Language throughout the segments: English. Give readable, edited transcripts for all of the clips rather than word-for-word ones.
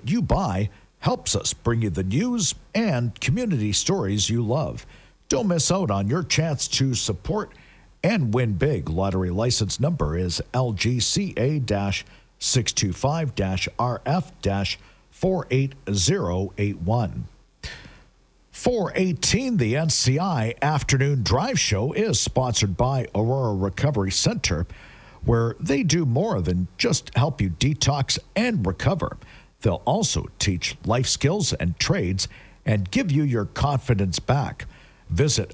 what you buy helps us bring you the news and community stories you love. Don't miss out on your chance to support and win big. Lottery license number is LGCA-625-RF-48081. 418, the NCI Afternoon Drive Show is sponsored by Aurora Recovery Center, where they do more than just help you detox and recover. They'll also teach life skills and trades and give you your confidence back. Visit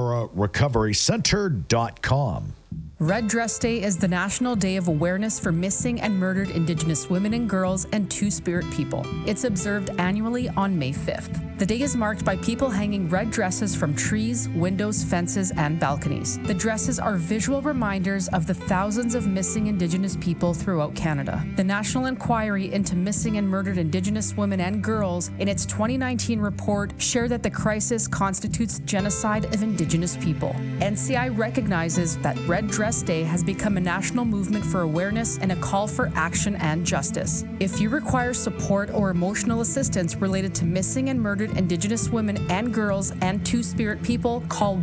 aurorarecoverycenter.com. Red Dress Day is the National Day of Awareness for Missing and Murdered Indigenous Women and Girls and Two-Spirit people. It's observed annually on May 5th. The day is marked by people hanging red dresses from trees, windows, fences, and balconies. The dresses are visual reminders of the thousands of missing Indigenous people throughout Canada. The National Inquiry into Missing and Murdered Indigenous Women and Girls, in its 2019 report, shared that the crisis constitutes genocide of Indigenous people. NCI recognizes that Red Dress Day has become a national movement for awareness and a call for action and justice. If you require support or emotional assistance related to missing and murdered Indigenous women and girls and Two-Spirit people, call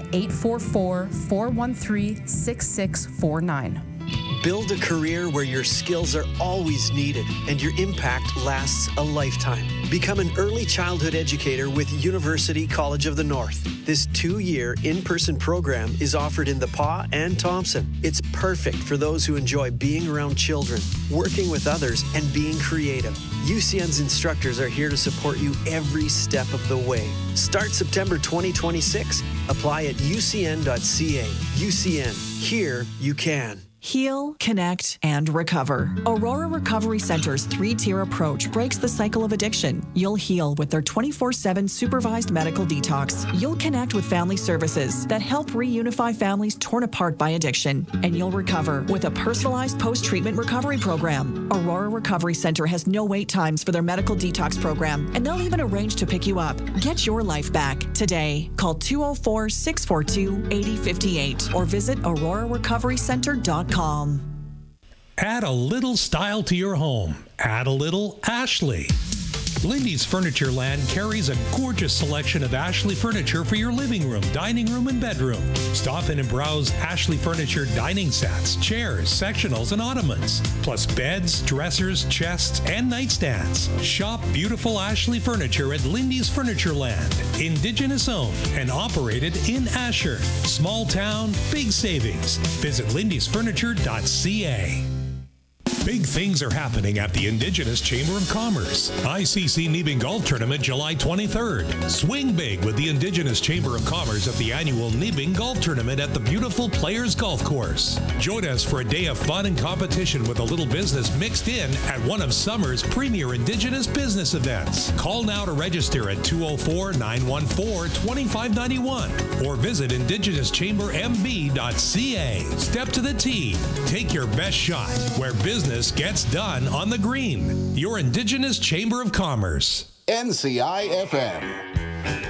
1-844-413-6649. Build a career where your skills are always needed and your impact lasts a lifetime. Become an early childhood educator with University College of the North. This 2-year in-person program is offered in the PA and Thompson. It's perfect for those who enjoy being around children, working with others, and being creative. UCN's instructors are here to support you every step of the way. Start September 2026. Apply at ucn.ca. UCN. Here you can. Heal, connect, and recover. Aurora Recovery Center's 3-tier approach breaks the cycle of addiction. You'll heal with their 24/7 supervised medical detox. You'll connect with family services that help reunify families torn apart by addiction. And you'll recover with a personalized post-treatment recovery program. Aurora Recovery Center has no wait times for their medical detox program, and they'll even arrange to pick you up. Get your life back today. Call 204-642-8058 or visit aurorarecoverycenter.com. Add a little style to your home. Add a little Ashley. Lindy's Furniture Land carries a gorgeous selection of Ashley furniture for your living room, dining room, and bedroom. Stop in and browse Ashley Furniture dining sets, chairs, sectionals, and ottomans, plus beds, dressers, chests, and nightstands. Shop beautiful Ashley furniture at Lindy's Furniture Land. Indigenous owned and operated in Asher. Small town, big savings. Visit lindysfurniture.ca. Big things are happening at the Indigenous Chamber of Commerce. ICC Nibing Golf Tournament, July 23rd. Swing big with the Indigenous Chamber of Commerce at the annual Nibing Golf Tournament at the beautiful Players Golf Course. Join us for a day of fun and competition with a little business mixed in at one of summer's premier Indigenous business events. Call now to register at 204-914-2591 or visit indigenouschambermb.ca. Step to the tee. Take your best shot where business gets done on the green. Your Indigenous Chamber of Commerce. NCI FM.